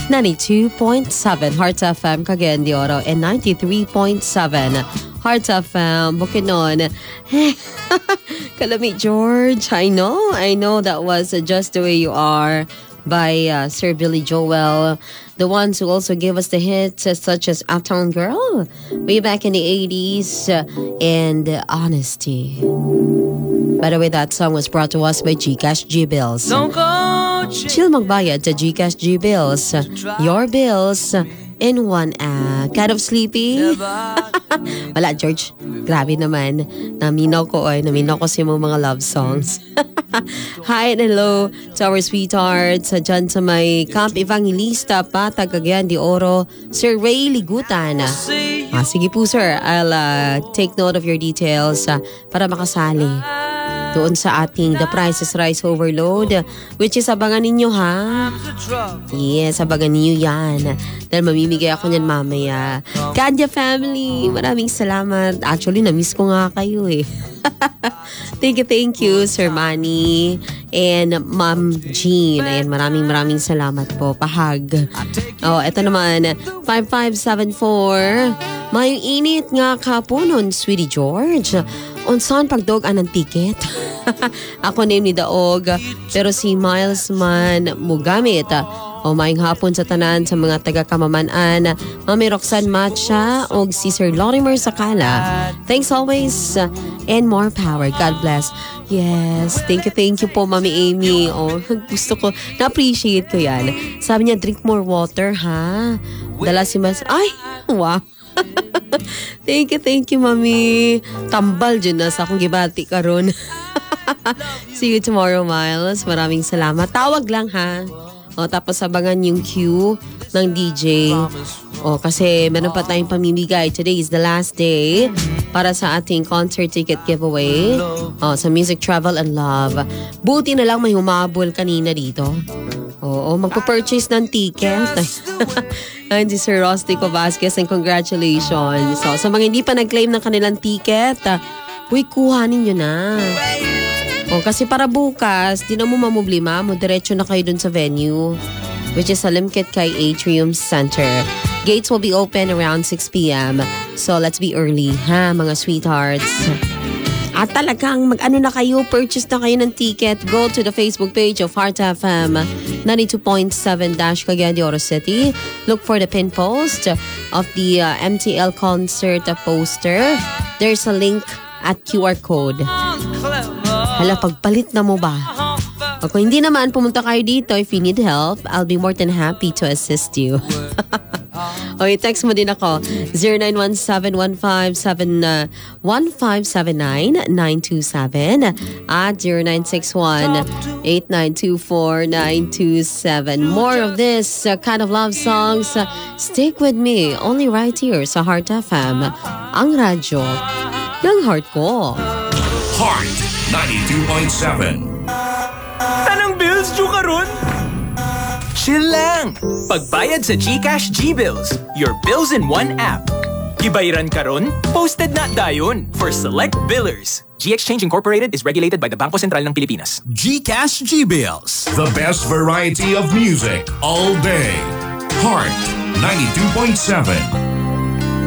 92.7 Hearts FM Cagayan de Oro and 93.7 Hearts FM Bukidnon. Kalamit George, I know that was Just the Way You Are by Sir Billy Joel. The ones who also gave us the hits such as Uptown Girl way back in the 80s and Honesty. By the way, that song was brought to us by GCash G-Bills. Chill magbayad sa GCash G-Bills. Your bills in one app. Kind of sleepy? Wala, George. Grabe naman. Naminaw ko si mga love songs. Hi and hello to our sweethearts dyan sa may Camp Evangelista Patag, Cagayan de Oro, Sir Ray Ligutan. Sige po sir, I'll take note of your details para makasali doon sa ating The Price is Rice Overload, which is abangan ninyo ha. Yes, abangan ninyo yan. Dahil mamimigay ako niyan mamaya. Kadya family, maraming salamat. Actually, na-miss ko nga kayo eh. Thank you, Sir Manny and Ma'am Jean. Ayan, maraming salamat po. Pahag. Eto naman, 5574. May init nga kapunon, Sweetie George. Unsan pagdog anang ticket? Ako name ni Daog, pero si Miles man mugamit. Maayong hapon sa tanan sa mga taga-Kamamanan, Mami Roxanne Matcha o si Sir Lorimer Sakala. Thanks always and more power. God bless. Yes, thank you po Mami Amy. Gusto ko, na-appreciate ko yan. Sabi niya, drink more water ha. Dala si Mas. Ay, wow. Thank you, Mami. Tambal dyan na sa akong gibati karon. See you tomorrow, Miles. Maraming salamat. Tawag lang, ha? Tapos abangan yung queue ng DJ. Kasi meron pa tayong pamimigay. Today is the last day para sa ating concert ticket giveaway sa Music, Travel, and Love. Buti na lang may humabol kanina dito. Magpo-purchase ng ticket. And si Sir Rostico Vasquez, and congratulations. So, sa mga hindi pa nag-claim ng kanilang ticket, kuha ninyo na. Kasi para bukas, di na mo mamublima, diretso na kayo dun sa venue, which is sa Limkit Kay Atrium Center. Gates will be open around 6 p.m. So, let's be early, ha, mga sweethearts. At talagang mag-ano na kayo, purchase na kayo ng ticket. Go to the Facebook page of Heart FM 92.7 Cagayan de Oro City. Look for the pin post of the MTL concert poster. There's a link at QR code. Hala, pagpalit na mo ba? Kung hindi naman, pumunta kayo dito. If you need help, I'll be more than happy to assist you. Text mo din ako. 0917-157-927 at 0961-8924-927. More of this kind of love songs. Stick with me. Only right here sa Heart FM. Ang radyo ng heart ko. Heart 92.7. Tanang bills due karon? Chill lang! Pagbayad sa GCash G-Bills, your bills in one app. Gibayaran karon, posted na dayon for select billers. GXchange Incorporated is regulated by the Bangko Sentral ng Pilipinas. GCash G-Bills. The best variety of music all day. Heart 92.7.